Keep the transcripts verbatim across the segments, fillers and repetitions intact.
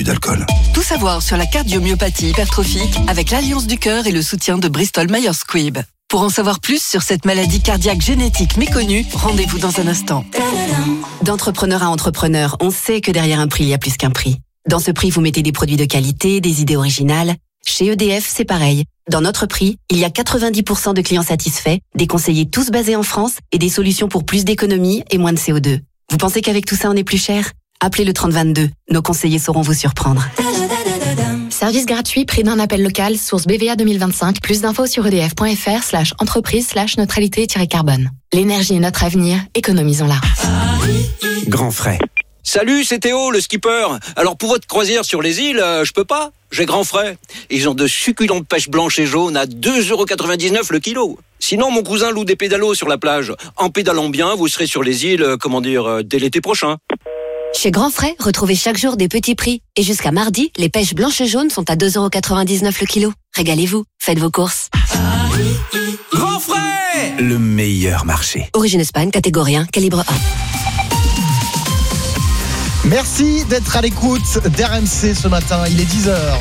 d'alcool. Tout savoir sur la cardiomyopathie hypertrophique avec l'Alliance du cœur et le soutien de Bristol Myers Squibb. Pour en savoir plus sur cette maladie cardiaque génétique méconnue, rendez-vous dans un instant. D'entrepreneur à entrepreneur, on sait que derrière un prix, il y a plus qu'un prix. Dans ce prix, vous mettez des produits de qualité, des idées originales. Chez E D F, c'est pareil. Dans notre prix, il y a quatre-vingt-dix pour cent de clients satisfaits, des conseillers tous basés en France et des solutions pour plus d'économie et moins de C O deux. Vous pensez qu'avec tout ça, on est plus cher ? Appelez le trente vingt-deux. Nos conseillers sauront vous surprendre. Service gratuit, prix d'un appel local, source B V A deux mille vingt-cinq. Plus d'infos sur edf.fr slash entreprise slash neutralité-carbone. L'énergie est notre avenir, économisons-la. Grand frais. Salut, c'est Théo, le skipper. Alors pour votre croisière sur les îles, euh, je peux pas. J'ai grand frais. Ils ont de succulentes pêches blanches et jaunes à deux euros quatre-vingt-dix-neuf le kilo. Sinon, mon cousin loue des pédalos sur la plage. En pédalant bien, vous serez sur les îles, euh, comment dire, euh, dès l'été prochain. Chez Grand Frais, retrouvez chaque jour des petits prix. Et jusqu'à mardi, les pêches blanches et jaunes sont à deux euros quatre-vingt-dix-neuf le kilo. Régalez-vous, faites vos courses. Grand frais, le meilleur marché. Origine Espagne, catégorie un, calibre un. Merci d'être à l'écoute d'R M C ce matin, il est dix heures.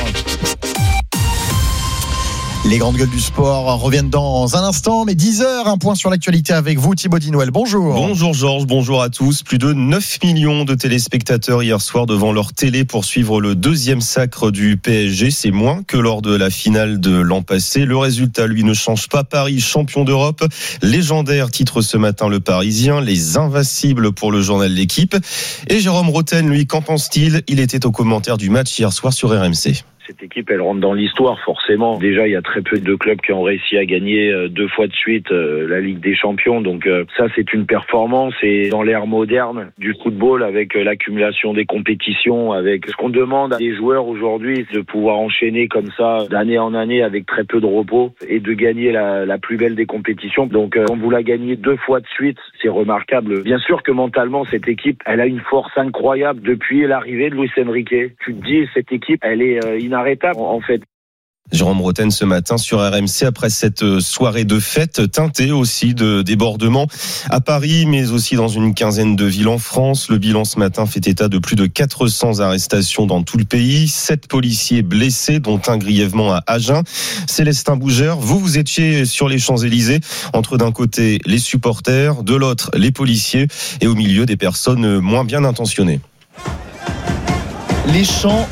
Les grandes gueules du sport reviennent dans un instant, mais dix heures, un point sur l'actualité avec vous, Thibaut Dinouel. Bonjour. Bonjour Georges, bonjour à tous. Plus de neuf millions de téléspectateurs hier soir devant leur télé pour suivre le deuxième sacre du P S G. C'est moins que lors de la finale de l'an passé. Le résultat, lui, ne change pas. Paris, champion d'Europe. Légendaire titre ce matin le Parisien. Les invincibles pour le journal L'Équipe. Et Jérôme Roten, lui, qu'en pense-t-il ? Il était au commentaire du match hier soir sur R M C. Cette équipe, elle rentre dans l'histoire, forcément. Déjà, il y a très peu de clubs qui ont réussi à gagner deux fois de suite la Ligue des Champions. Donc ça, c'est une performance. Et dans l'ère moderne du football, avec l'accumulation des compétitions, avec ce qu'on demande à des joueurs aujourd'hui, de pouvoir enchaîner comme ça d'année en année avec très peu de repos et de gagner la, la plus belle des compétitions. Donc quand vous la gagnez deux fois de suite, c'est remarquable. Bien sûr que mentalement, cette équipe, elle a une force incroyable depuis l'arrivée de Luis Enrique. Tu te dis, cette équipe, elle est inarrêtable. Arrêtable en fait. Jérôme Roten ce matin sur R M C après cette soirée de fête teintée aussi de débordements à Paris mais aussi dans une quinzaine de villes en France. Le bilan ce matin fait état de plus de quatre cents arrestations dans tout le pays, sept policiers blessés dont un grièvement à Agen. Célestin Bougère, vous vous étiez sur les Champs-Élysées entre d'un côté les supporters, de l'autre les policiers et au milieu des personnes moins bien intentionnées. Les chants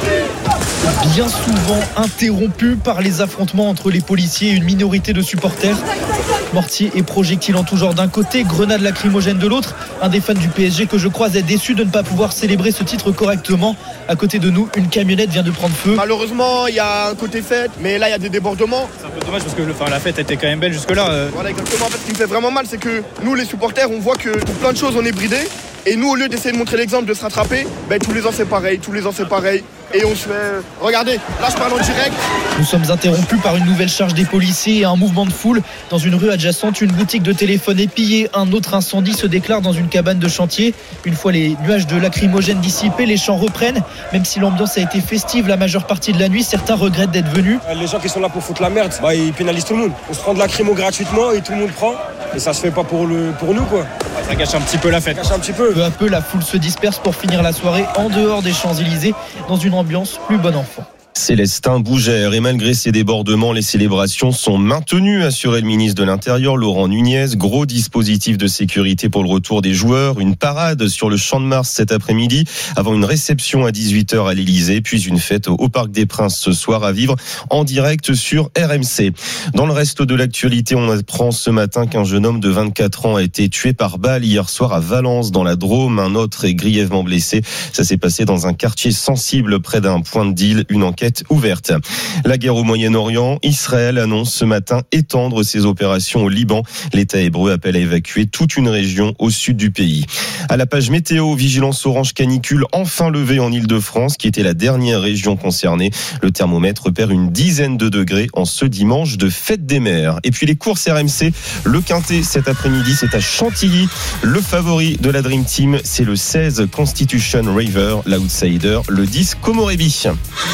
bien souvent interrompu par les affrontements entre les policiers et une minorité de supporters. Mortiers et projectiles en tout genre d'un côté, grenades lacrymogènes de l'autre. Un des fans du P S G que je croise est déçu de ne pas pouvoir célébrer ce titre correctement. À côté de nous, une camionnette vient de prendre feu. Malheureusement, il y a un côté fête, mais là, il y a des débordements. C'est un peu dommage parce que enfin, la fête était quand même belle jusque-là. Euh... Voilà, exactement. En fait, ce qui me fait vraiment mal, c'est que nous, les supporters, on voit que pour plein de choses, on est bridés. Et nous, au lieu d'essayer de montrer l'exemple, de se rattraper, ben, tous les ans, c'est pareil. Tous les ans, c'est pareil. Et on se fait... Regardez, là, je parle en direct. Nous sommes interrompus par une nouvelle charge des policiers et un mouvement de foule. Dans une rue adjacente, une boutique de téléphone est pillée. Un autre incendie se déclare dans une cabane de chantier. Une fois les nuages de lacrymogènes dissipés, les chants reprennent. Même si l'ambiance a été festive la majeure partie de la nuit, certains regrettent d'être venus. Les gens qui sont là pour foutre la merde, bah, ils pénalisent tout le monde. On se prend de la lacrymo gratuitement et tout le monde prend. Et ça se fait pas pour, le, pour nous, quoi. Ça gâche un petit peu la fête. Ça gâche un petit peu. Peu à peu, la foule se disperse pour finir la soirée en dehors des Champs-Élysées, dans une ambiance plus bon enfant. Célestin Bougère. Et malgré ces débordements, les célébrations sont maintenues, assurait le ministre de l'Intérieur, Laurent Nunez. Gros dispositif de sécurité pour le retour des joueurs. Une parade sur le Champ de Mars cet après-midi, avant une réception à dix-huit heures à l'Élysée, puis une fête au Parc des Princes ce soir à vivre en direct sur R M C. Dans le reste de l'actualité, on apprend ce matin qu'un jeune homme de vingt-quatre ans a été tué par balle hier soir à Valence, dans la Drôme. Un autre est grièvement blessé. Ça s'est passé dans un quartier sensible près d'un point de deal. Une enquête ouverte. La guerre au Moyen-Orient, Israël annonce ce matin étendre ses opérations au Liban. L'État hébreu appelle à évacuer toute une région au sud du pays. À la page météo, vigilance orange canicule enfin levée en Île-de-France, qui était la dernière région concernée. Le thermomètre perd une dizaine de degrés en ce dimanche de fête des mers. Et puis les courses R M C, le Quintet cet après-midi, c'est à Chantilly. Le favori de la Dream Team, c'est le seize Constitution River, l'outsider, le dix Komorebi.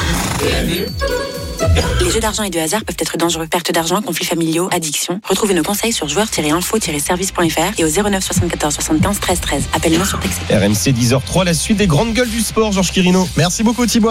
Les jeux d'argent et de hasard peuvent être dangereux. Perte d'argent, conflits familiaux, addiction. Retrouvez nos conseils sur joueurs tiret info tiret service point f r et au zéro neuf soixante-quatorze soixante-quinze treize treize. Appel non surtaxé. R M C dix heures zéro trois, la suite des grandes gueules du sport, Georges Quirino. Merci beaucoup Thibaut.